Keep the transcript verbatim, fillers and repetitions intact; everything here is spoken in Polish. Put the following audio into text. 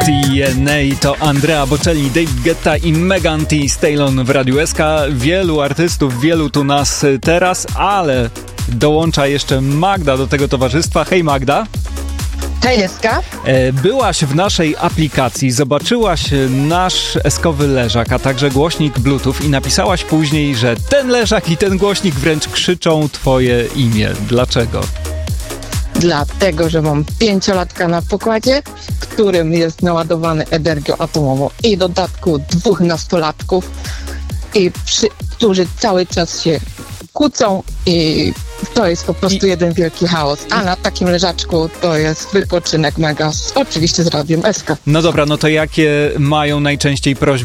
T N A to Andrea Bocelli, Dave Guetta i Megan Thee Stallion w Radiu S K. Wielu artystów, wielu tu nas teraz, ale dołącza jeszcze Magda do tego towarzystwa. Hej Magda. Hej Eska. Byłaś w naszej aplikacji, zobaczyłaś nasz eskowy leżak, a także głośnik Bluetooth i napisałaś później, że ten leżak i ten głośnik wręcz krzyczą twoje imię. Dlaczego? Dlatego, że mam pięciolatka na pokładzie, w którym jest naładowany energią atomową i w dodatku dwóch nastolatków, i przy, którzy cały czas się kłócą i to jest po prostu I... jeden wielki chaos. A na takim leżaczku to jest wypoczynek mega, oczywiście z Radiem S K. No dobra, no to jakie mają najczęściej prośby